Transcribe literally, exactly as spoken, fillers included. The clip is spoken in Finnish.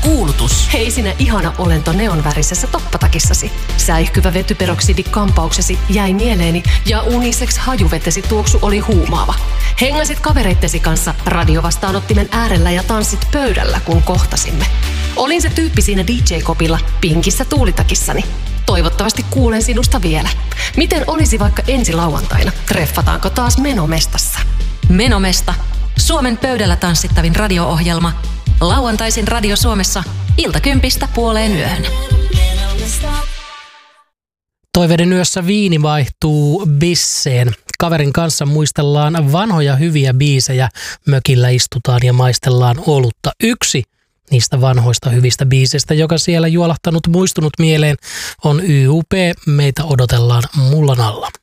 Kuulutus. Hei sinä ihana olento neonvärisessä toppatakissasi. Säihkyvä vetyperoksidi-kampauksesi jäi mieleeni ja unisex hajuvetesi tuoksu oli huumaava. Hengasit kavereittesi kanssa radiovastaanottimen äärellä ja tanssit pöydällä, kun kohtasimme. Olin se tyyppi siinä D J-kopilla pinkissä tuulitakissani. Toivottavasti kuulen sinusta vielä. Miten olisi vaikka ensi lauantaina? Treffataanko taas Menomestassa? Menomesta. Suomen pöydällä tanssittavin radio-ohjelma. Lauantaisin Radio Suomessa iltakympistä puoleen yöhön. Toiveiden yössä viini vaihtuu bisseen. Kaverin kanssa muistellaan vanhoja hyviä biisejä. Mökillä istutaan ja maistellaan olutta. Yksi niistä vanhoista hyvistä biiseistä, joka siellä juolahtanut muistunut mieleen, on Y U P. Meitä odotellaan mullan alla.